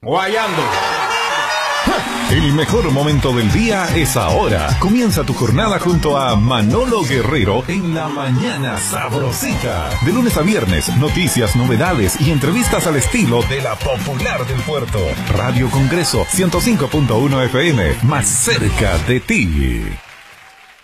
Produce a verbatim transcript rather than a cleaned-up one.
guayando. El mejor momento del día es ahora. Comienza tu jornada junto a Manolo Guerrero en La Mañana Sabrosita. De lunes a viernes, noticias, novedades y entrevistas al estilo de la popular del puerto. Radio Congreso ciento cinco punto uno F M, más cerca de ti.